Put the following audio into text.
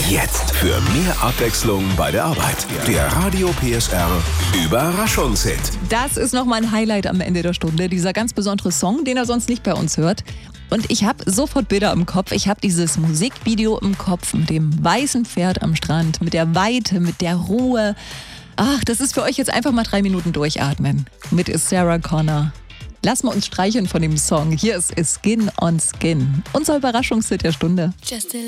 Jetzt für mehr Abwechslung bei der Arbeit. Der Radio PSR Überraschungshit. Das ist nochmal ein Highlight am Ende der Stunde. Dieser ganz besondere Song, den er sonst nicht bei uns hört. Und ich habe sofort Bilder im Kopf. Ich habe dieses Musikvideo im Kopf mit dem weißen Pferd am Strand, mit der Weite, mit der Ruhe. Ach, das ist für euch jetzt einfach mal 3 Minuten durchatmen. Mit Sarah Connor. Lassen wir uns streicheln von dem Song. Hier ist Skin on Skin. Unser Überraschungshit der Stunde.